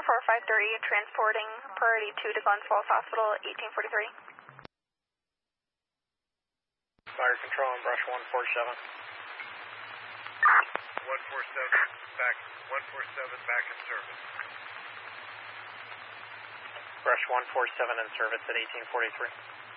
1453, transporting priority 2 to Glens Falls Hospital, 1843. Fire control on brush 147. 147 back in service. Brush 147 in service at 1843.